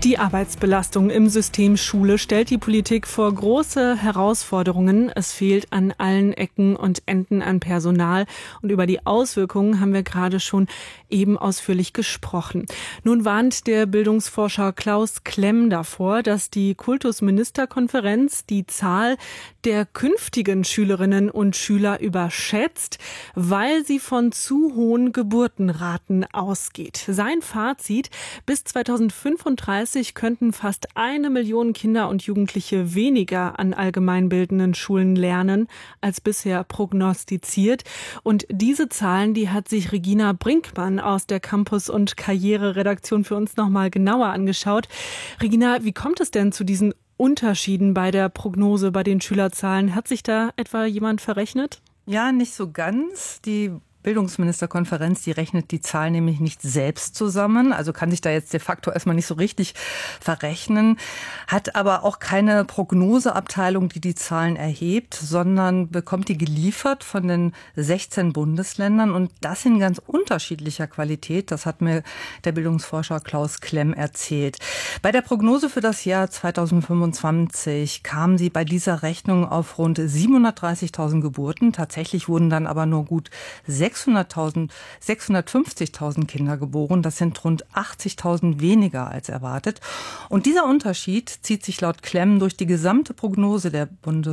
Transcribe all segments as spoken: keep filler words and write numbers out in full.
Die Arbeitsbelastung im System Schule stellt die Politik vor große Herausforderungen. Es fehlt an allen Ecken und Enden an Personal. Und über die Auswirkungen haben wir gerade schon eben ausführlich gesprochen. Nun warnt der Bildungsforscher Klaus Klemm davor, dass die Kultusministerkonferenz die Zahl der künftigen Schülerinnen und Schüler überschätzt, weil sie von zu hohen Geburtenraten ausgeht. Sein Fazit: Bis zweitausendfünfunddreißig könnten fast eine Million Kinder und Jugendliche weniger an allgemeinbildenden Schulen lernen, als bisher prognostiziert. Und diese Zahlen, die hat sich Regina Brinkmann aus der Campus- und Karriere-Redaktion für uns noch mal genauer angeschaut. Regina, wie kommt es denn zu diesen Unterschieden bei der Prognose, bei den Schülerzahlen? Hat sich da etwa jemand verrechnet? Ja, nicht so ganz. Die Bildungsministerkonferenz, die rechnet die Zahlen nämlich nicht selbst zusammen, also kann sich da jetzt de facto erstmal nicht so richtig verrechnen, hat aber auch keine Prognoseabteilung, die die Zahlen erhebt, sondern bekommt die geliefert von den sechzehn Bundesländern und das in ganz unterschiedlicher Qualität. Das hat mir der Bildungsforscher Klaus Klemm erzählt. Bei der Prognose für das Jahr zweitausendfünfundzwanzig kamen sie bei dieser Rechnung auf rund siebenhundertdreißigtausend Geburten. Tatsächlich wurden dann aber nur gut sechshunderttausend, sechshundertfünfzigtausend Kinder geboren. Das sind rund achtzigtausend weniger als erwartet. Und dieser Unterschied zieht sich laut Klemm durch die gesamte Prognose der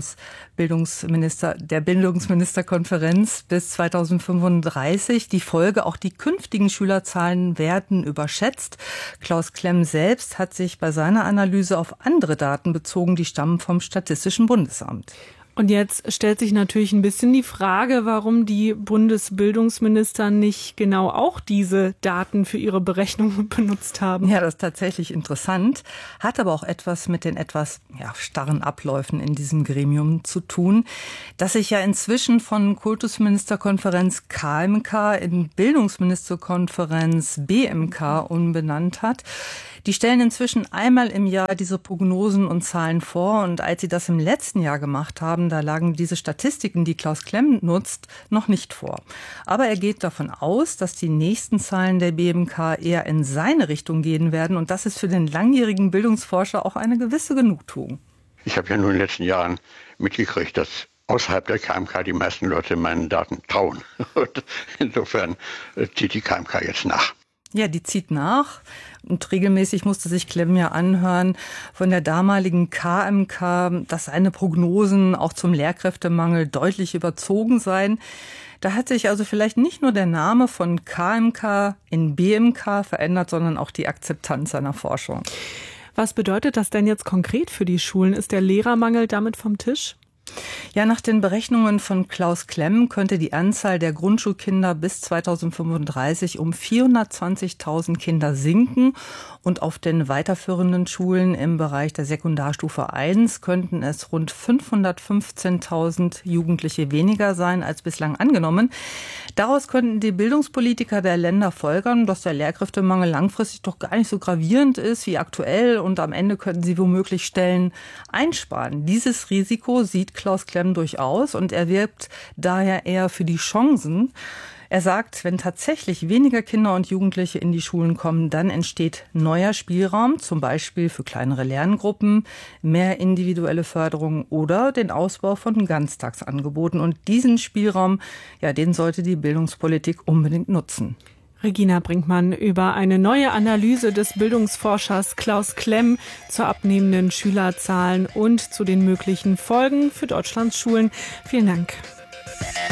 Bundesbildungsminister, der Bildungsministerkonferenz bis zweitausendfünfunddreißig. Die Folge: auch die künftigen Schülerzahlen werden überschätzt. Klaus Klemm selbst hat sich bei seiner Analyse auf andere Daten bezogen, die stammen vom Statistischen Bundesamt. Und jetzt stellt sich natürlich ein bisschen die Frage, warum die Bundesbildungsminister nicht genau auch diese Daten für ihre Berechnungen benutzt haben. Ja, das ist tatsächlich interessant, hat aber auch etwas mit den etwas ja, starren Abläufen in diesem Gremium zu tun, das sich ja inzwischen von Kultusministerkonferenz K M K in Bildungsministerkonferenz B M K umbenannt hat. Die stellen inzwischen einmal im Jahr diese Prognosen und Zahlen vor. Und als sie das im letzten Jahr gemacht haben, da lagen diese Statistiken, die Klaus Klemm nutzt, noch nicht vor. Aber er geht davon aus, dass die nächsten Zahlen der B M K eher in seine Richtung gehen werden. Und das ist für den langjährigen Bildungsforscher auch eine gewisse Genugtuung. Ich habe ja nur in den letzten Jahren mitgekriegt, dass außerhalb der K M K die meisten Leute meinen Daten trauen. Und insofern zieht die K M K jetzt nach. Ja, die zieht nach. Und regelmäßig musste sich Klemm ja anhören von der damaligen K M K, dass seine Prognosen auch zum Lehrkräftemangel deutlich überzogen seien. Da hat sich also vielleicht nicht nur der Name von K M K in B M K verändert, sondern auch die Akzeptanz seiner Forschung. Was bedeutet das denn jetzt konkret für die Schulen? Ist der Lehrermangel damit vom Tisch? Ja, nach den Berechnungen von Klaus Klemm könnte die Anzahl der Grundschulkinder bis zweitausendfünfunddreißig um vierhundertzwanzigtausend Kinder sinken und auf den weiterführenden Schulen im Bereich der Sekundarstufe eins könnten es rund fünfhundertfünfzehntausend Jugendliche weniger sein als bislang angenommen. Daraus könnten die Bildungspolitiker der Länder folgern, dass der Lehrkräftemangel langfristig doch gar nicht so gravierend ist wie aktuell und am Ende könnten sie womöglich Stellen einsparen. Dieses Risiko sieht Klaus Klemm durchaus und er wirbt daher eher für die Chancen. Er sagt, wenn tatsächlich weniger Kinder und Jugendliche in die Schulen kommen, dann entsteht neuer Spielraum, zum Beispiel für kleinere Lerngruppen, mehr individuelle Förderung oder den Ausbau von Ganztagsangeboten. Und diesen Spielraum, ja, den sollte die Bildungspolitik unbedingt nutzen. Regina Brinkmann über eine neue Analyse des Bildungsforschers Klaus Klemm zu abnehmenden Schülerzahlen und zu den möglichen Folgen für Deutschlands Schulen. Vielen Dank.